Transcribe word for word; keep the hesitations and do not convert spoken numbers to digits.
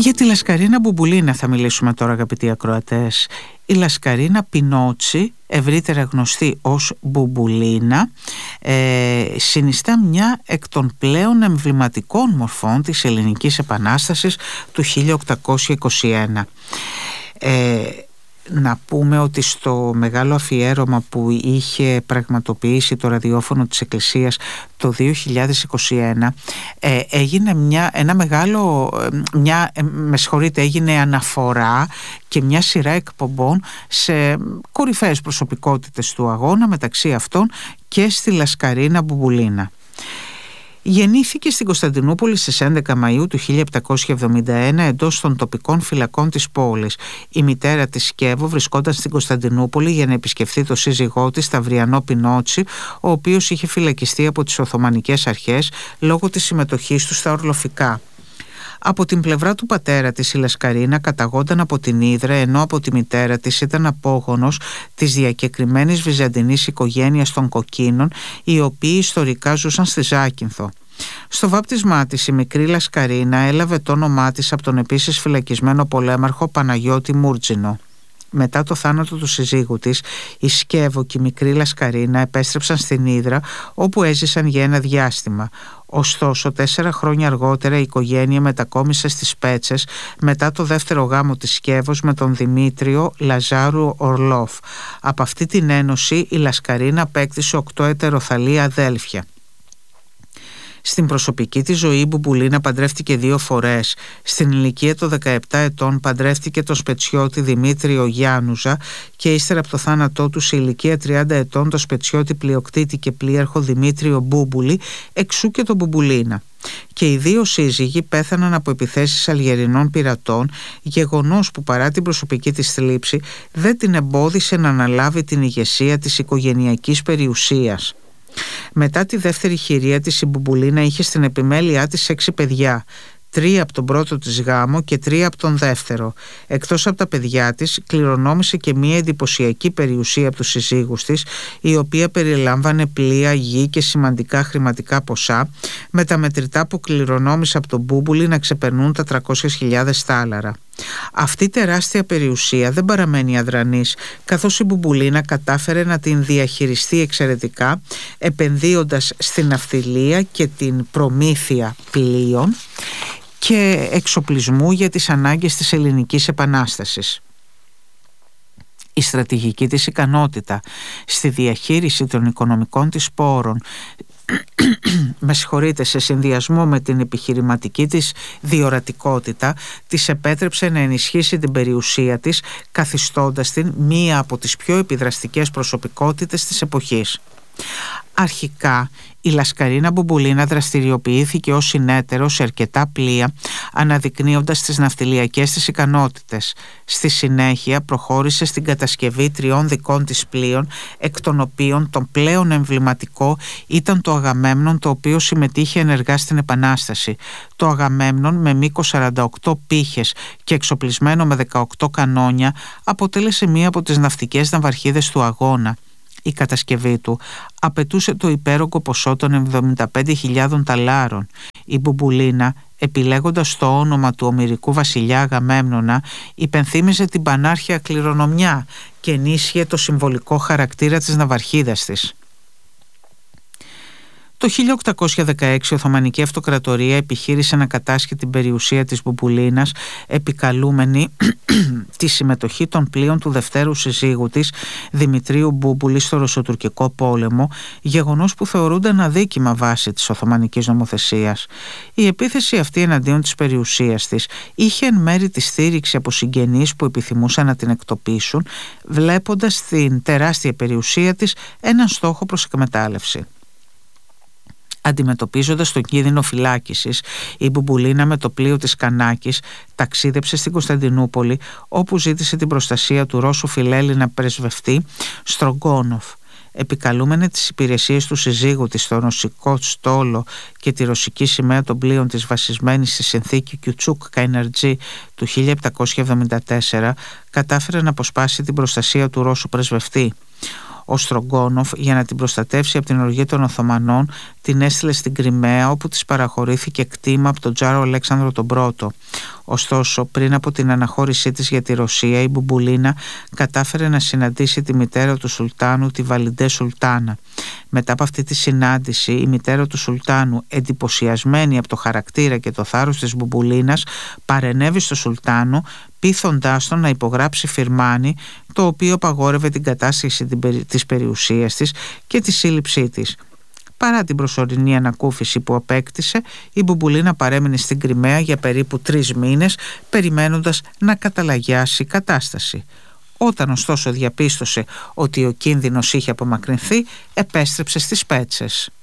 Για τη Λασκαρίνα Μπουμπουλίνα θα μιλήσουμε τώρα, αγαπητοί ακροατές. Η Λασκαρίνα Πινότσι, ευρύτερα γνωστή ως Μπουμπουλίνα, ε, συνιστά μια εκ των πλέον εμβληματικών μορφών της Ελληνικής Επανάστασης του χίλια οκτακόσια είκοσι ένα. Ε, να πούμε ότι στο μεγάλο αφιέρωμα που είχε πραγματοποιήσει το ραδιόφωνο της Εκκλησίας το δύο χιλιάδες είκοσι ένα ε, έγινε μια, ένα μεγάλο, μια, με συγχωρείτε, έγινε αναφορά και μια σειρά εκπομπών σε κορυφαίες προσωπικότητες του αγώνα, μεταξύ αυτών και στη Λασκαρίνα Μπουμπουλίνα. Γεννήθηκε στην Κωνσταντινούπολη στις έντεκα Μαΐου του χίλια επτακόσια εβδομήντα ένα εντός των τοπικών φυλακών της πόλης. Η μητέρα της Σκεύο βρισκόταν στην Κωνσταντινούπολη για να επισκεφθεί το σύζυγό της, Σταυριανό Πινότσι, ο οποίος είχε φυλακιστεί από τις Οθωμανικές αρχές λόγω της συμμετοχής του στα ορλοφικά. Από την πλευρά του πατέρα της η Λασκαρίνα καταγόταν από την Ύδρα, ενώ από τη μητέρα της ήταν απόγονος της διακεκριμένης βυζαντινής οικογένειας των Κοκκίνων, οι οποίοι ιστορικά ζούσαν στη Ζάκυνθο. Στο βάπτισμά της η μικρή Λασκαρίνα έλαβε το όνομά της από τον επίσης φυλακισμένο πολέμαρχο Παναγιώτη Μούρτζινο. Μετά το θάνατο του συζύγου της, η Σκεύο και η μικρή Λασκαρίνα επέστρεψαν στην Ύδρα, όπου έζησαν για ένα διάστημα. Ωστόσο, τέσσερα χρόνια αργότερα η οικογένεια μετακόμισε στις Πέτσες μετά το δεύτερο γάμο της Σκεύος με τον Δημήτριο Λαζάρου Ορλόφ. Από αυτή την ένωση η Λασκαρίνα απέκτησε οκτώ ετεροθαλή αδέλφια. Στην προσωπική της ζωή η Μπουμπουλίνα παντρεύτηκε δύο φορές. Στην ηλικία των δεκαεπτά ετών παντρεύτηκε τον σπετσιώτη Δημήτριο Γιάννουζα και ύστερα από το θάνατό του σε ηλικία τριάντα ετών τον σπετσιώτη πλειοκτήτη και πλοίαρχο Δημήτριο Μπούμπουλη, εξού και τον Μπουμπουλίνα. Και οι δύο σύζυγοι πέθαναν από επιθέσεις Αλγερινών πειρατών, γεγονός που παρά την προσωπική της θλίψη δεν την εμπόδισε να αναλάβει την ηγεσία της οικογενειακής περιουσίας. Μετά τη δεύτερη χειρία της η Μπουμπουλίνα είχε στην επιμέλειά της έξι παιδιά, τρία από τον πρώτο της γάμο και τρία από τον δεύτερο. Εκτός από τα παιδιά της κληρονόμησε και μία εντυπωσιακή περιουσία από τους συζύγους της, η οποία περιλάμβανε πλοία, γη και σημαντικά χρηματικά ποσά, με τα μετρητά που κληρονόμησε από τον Μπούμπουλη να ξεπερνούν τα τριακόσιες χιλιάδες θάλαρα. Αυτή η τεράστια περιουσία δεν παραμένει αδρανής, καθώς η Μπουμπουλίνα κατάφερε να την διαχειριστεί εξαιρετικά, επενδύοντας στην ναυτιλία και την προμήθεια πλοίων και εξοπλισμού για τις ανάγκες της Ελληνικής Επανάστασης. Η στρατηγική της ικανότητα στη διαχείριση των οικονομικών της πόρων, με συγχωρείτε, σε συνδυασμό με την επιχειρηματική της διορατικότητα, της επέτρεψε να ενισχύσει την περιουσία της, καθιστώντας την μία από τις πιο επιδραστικές προσωπικότητες της εποχής. Αρχικά η Λασκαρίνα Μπουμπουλίνα δραστηριοποιήθηκε ως συνέτερο σε αρκετά πλοία, αναδεικνύοντας τις ναυτιλιακές της ικανότητες. Στη συνέχεια προχώρησε στην κατασκευή τριών δικών της πλοίων, εκ των οποίων το πλέον εμβληματικό ήταν το Αγαμέμνον, το οποίο συμμετείχε ενεργά στην Επανάσταση. Το Αγαμέμνον, με μήκος σαράντα οκτώ πύχες και εξοπλισμένο με δεκαοκτώ κανόνια, αποτέλεσε μία από τις ναυτικές ναυαρχίδες του αγώνα. Η κατασκευή του απαιτούσε το υπέρογκο ποσό των εβδομήντα πέντε χιλιάδων ταλάρων. Η Μπουμπουλίνα, επιλέγοντας το όνομα του ομηρικού βασιλιά Αγαμέμνονα, υπενθύμιζε την πανάρχια κληρονομιά και ενίσχυε το συμβολικό χαρακτήρα της ναυαρχίδας της. Το χίλια οκτακόσια δεκαέξι η Οθωμανική Αυτοκρατορία επιχείρησε να κατάσχει την περιουσία της Μπουμπουλίνας, επικαλούμενη τη συμμετοχή των πλοίων του δευτέρου συζύγου της, Δημητρίου Μπούμπουλη, στο Ρωσοτουρκικό πόλεμο, γεγονός που θεωρούνταν αδίκημα βάση της Οθωμανικής νομοθεσίας. Η επίθεση αυτή εναντίον της περιουσίας της είχε εν μέρη τη στήριξη από συγγενείς που επιθυμούσαν να την εκτοπίσουν, βλέποντας στην τεράστια περιουσία της έναν στόχο προς εκμετάλλευση. Αντιμετωπίζοντας τον κίνδυνο φυλάκισης, η Μπουμπουλίνα με το πλοίο της Κανάκης ταξίδεψε στην Κωνσταντινούπολη, όπου ζήτησε την προστασία του Ρώσου φιλέλληνα πρεσβευτή Στρογκόνοφ. Επικαλούμενη τις υπηρεσίες του συζύγου της στο ρωσικό στόλο και τη ρωσική σημαία των πλοίων της βασισμένη στη συνθήκη Κιουτσούκ Καϊναρτζή του χίλια επτακόσια εβδομήντα τέσσερα, κατάφερε να αποσπάσει την προστασία του Ρώσου πρεσβευτή. Ο Στρογκόνοφ, για να την προστατεύσει από την οργή των Οθωμανών, την έστειλε στην Κριμαία, όπου της παραχωρήθηκε κτήμα από τον Τζάρο Αλέξανδρο τον Πρώτο. Ωστόσο, πριν από την αναχώρησή της για τη Ρωσία, η Μπουμπουλίνα κατάφερε να συναντήσει τη μητέρα του Σουλτάνου, τη Βαλιντέ Σουλτάνα. Μετά από αυτή τη συνάντηση, η μητέρα του Σουλτάνου, εντυπωσιασμένη από το χαρακτήρα και το θάρρος της Μπουμπουλίνας, παρενέβη στο Σουλτάνο, πείθοντάς τον να υπογράψει φιρμάνι, το οποίο απαγόρευε την κατάσχεση της περιουσίας της και τη σύλληψή της. Παρά την προσωρινή ανακούφιση που απέκτησε, η Μπουμπουλίνα παρέμεινε στην Κριμαία για περίπου τρεις μήνες, περιμένοντας να καταλαγιάσει η κατάσταση. Όταν ωστόσο διαπίστωσε ότι ο κίνδυνος είχε απομακρυνθεί, επέστρεψε στις Πέτσες.